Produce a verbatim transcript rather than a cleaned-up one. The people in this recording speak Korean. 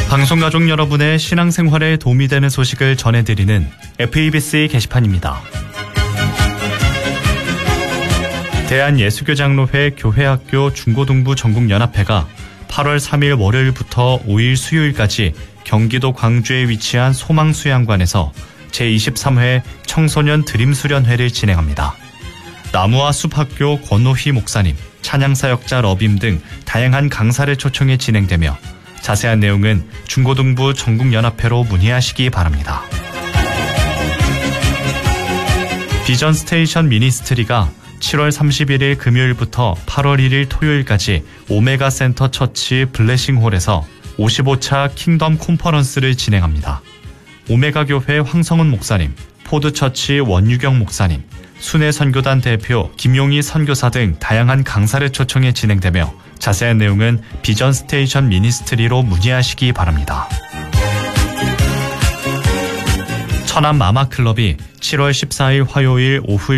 방송가족 여러분의 신앙생활에 도움이 되는 소식을 전해드리는 에프이비씨 게시판입니다. 대한예수교장로회 교회학교 중고등부 전국연합회가 팔월 삼일 월요일부터 오일 수요일까지 경기도 광주에 위치한 소망수양관에서 제이십삼회 청소년 드림수련회를 진행합니다. 나무와 숲학교 권노희 목사님, 찬양사역자 러빔 등 다양한 강사를 초청해 진행되며 자세한 내용은 중고등부 전국연합회로 문의하시기 바랍니다. 비전 스테이션 미니스트리가 칠월 삼십일일 금요일부터 팔월 일일 토요일까지 오메가 센터 처치 블레싱홀에서 오십오차 킹덤 콘퍼런스를 진행합니다. 오메가 교회 황성훈 목사님, 포드처치 원유경 목사님, 순회 선교단 대표 김용희 선교사 등 다양한 강사를 초청해 진행되며 자세한 내용은 비전 스테이션 미니스트리로 문의하시기 바랍니다. 천안 마마클럽이 칠월 십사일 화요일 오후